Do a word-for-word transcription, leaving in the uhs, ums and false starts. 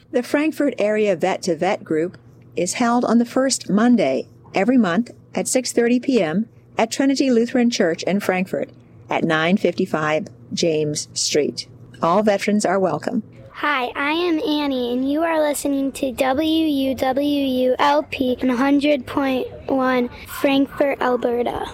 The Frankfort Area Vet to Vet group is held on the first Monday every month at six thirty p.m. at Trinity Lutheran Church in Frankfort at nine fifty-five James Street. All veterans are welcome. Hi, I am Annie, and you are listening to W U W U L P one hundred point one Frankfort, Alberta.